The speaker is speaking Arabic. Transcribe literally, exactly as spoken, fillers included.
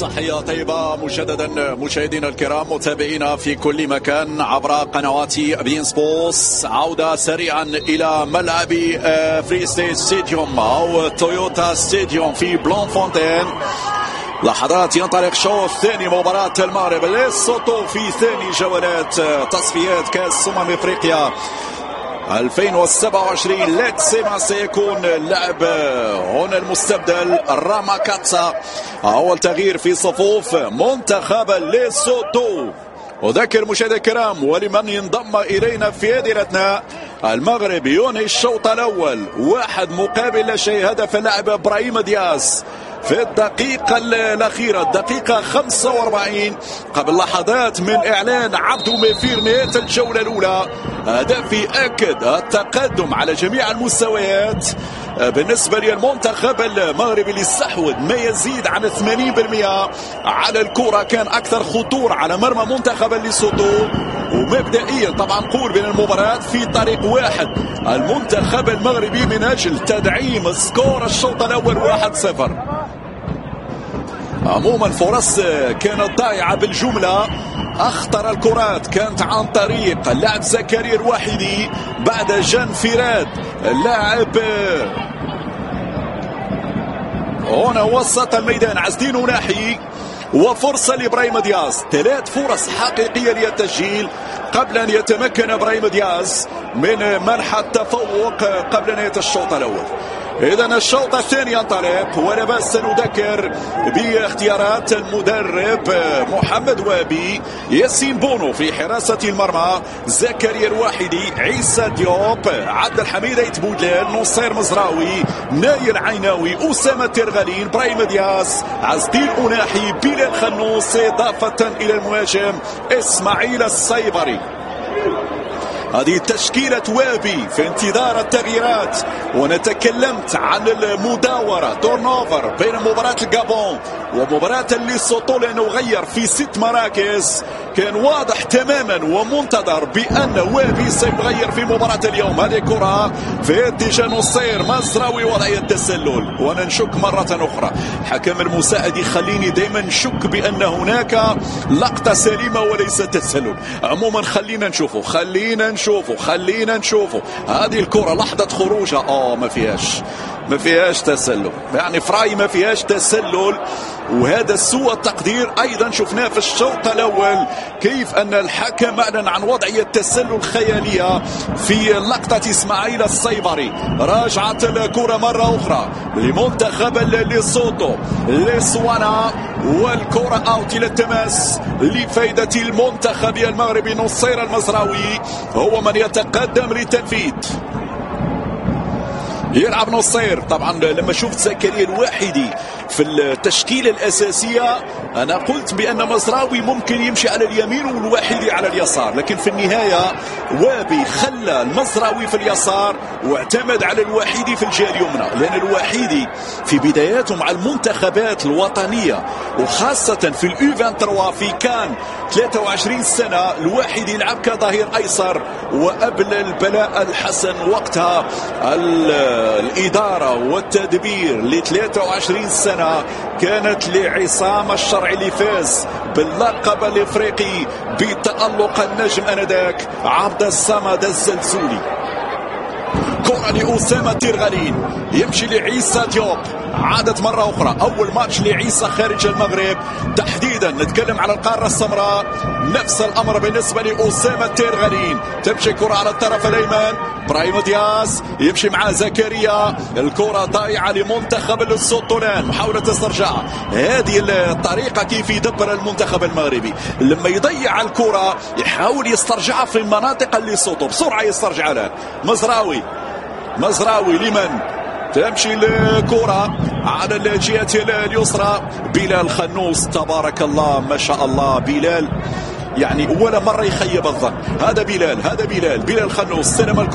تحية طيبة مجددا مشاهدينا الكرام متابعينا في كل مكان عبر قنوات بين سبورتس. عودة سريعا إلى ملعب فري ستيت ستاديوم أو تويوتا ستاديوم في بلون فونتين. لحظات ينطلق الشوط الثاني مباراة المغرب ليسوتو في ثاني جولات تصفيات كأس أمم إفريقيا ألفين وسبعة وعشرين. لاتسيما سيكون اللعب هنا المستبدل راماكاتسا. أول تغيير في صفوف منتخب ليسوتو. أذكر مشاهدينا الكرام ولمن ينضم إلينا في هذه الأثناء، المغرب ينهي الشوط الأول واحد مقابل لا شيء. هدف اللاعب إبراهيم دياز في الدقيقة الأخيرة الدقيقة خمسة وأربعين قبل لحظات من إعلان عبدو مفير نهاية الجولة الأولى. هدف يأكد التقدم على جميع المستويات بالنسبة للمنتخب المغربي اللي استحوذ ما يزيد عن ثمانين بالمئة على الكرة. كان أكثر خطور على مرمى منتخب ليسوتو. ومبدئيا طبعا نقول بين المباراة في طريق واحد المنتخب المغربي من أجل تدعيم سكور الشوط الأول واحد صفر. عموما فرص كانت ضائعة بالجملة. أخطر الكرات كانت عن طريق اللاعب زكريا الواحدي بعد جان فيراد اللاعب هنا وسط الميدان عزدين وناحي، وفرصة لإبراهيم دياز. ثلاث فرص حقيقية للتسجيل قبل أن يتمكن إبراهيم دياز من منح التفوق قبل نهاية الشوط الأول. إذا الشوط الثاني ينطلق، ولا بأس نذكر باختيارات المدرب محمد وابي. ياسين بونو في حراسة المرمى، زكريا الواحدي، عيسى ديوب، عبد الحميد ايت بودلال، نصير مزراوي، نايل عيناوي، أسامة ترغلين، إبراهيم دياز، عزدين أناحي، بلال خنوس، إضافة إلى المهاجم إسماعيل السيبري. هذه تشكيلة وابي في انتظار التغييرات. وانا تكلمت عن المداورة تورنوفر بين مباراة الجابون ومباراة ليسوتو لأنه غير في ست مراكز. كان واضح تماما ومنتظر بأن وابي سيغير في مباراة اليوم. هذه كرة في اتجاه نصير مزراوي وضعية التسلل، وانا نشك مرة أخرى حكم المساعد يخليني دائما نشك بأن هناك لقطة سليمة وليس تسلل. عموما خلينا نشوفه خلينا نشوفه خلينا نشوفه هذه الكرة لحظة خروجها اه ما فيهاش ما فيهاش تسلل، يعني فراي ما فيهاش تسلل. وهذا سوء التقدير ايضا شفناه في الشوط الاول، كيف ان الحكم اعلن عن وضعية تسلل خيالية في لقطة اسماعيل السيبري. راجعت الكرة مرة اخرى لمنتخب ليسوتو لسوانا، والكرة اوت الى التماس لفائدة المنتخب المغربي. نصير المزراوي هو من يتقدم للتنفيذ. يلعب نصير. طبعا لما شفت زكريا الواحدي في التشكيلة الأساسية أنا قلت بأن مزراوي ممكن يمشي على اليمين والواحدي على اليسار، لكن في النهاية وابي خلى المزراوي في اليسار واعتمد على الواحدي في الجهة اليمنى، لأن الواحدي في بداياته مع المنتخبات الوطنية وخاصة في اليو ثلاثة وعشرين في كان ثلاثة وعشرين سنة الواحدي يلعب كظهير أيسر. وقبل البلاء الحسن وقتها الإدارة والتدبير ل ثلاثة وعشرين سنة كانت لعصام الشرعي اللي فاز باللقب الافريقي بتألق النجم انذاك عبد الصمد الزلزولي. كرة لأسامة ترغلين، يمشي لعيسى ديوب. عادت مرة أخرى أول ماتش لعيسى خارج المغرب تحديدا، نتكلم على القارة السمراء. نفس الأمر بالنسبة لأسامة ترغلين. تمشي كرة على الطرف الأيمن، إبراهيم دياز يمشي مع زكريا. الكرة ضائعة لمنتخب ليسوتو، محاولة استرجاعها. هذه الطريقة كيف يدبر المنتخب المغربي، لما يضيع الكرة يحاول يسترجعها في المناطق ليسوتو بسرعة يسترجع لها. مزراوي مزراوي لمن تمشي الكرة على الجهة اليسرى. بلال خنوس تبارك الله ما شاء الله. بلال يعني ولا مرة يخيب الظن. هذا بلال هذا بلال بلال خنوس استلم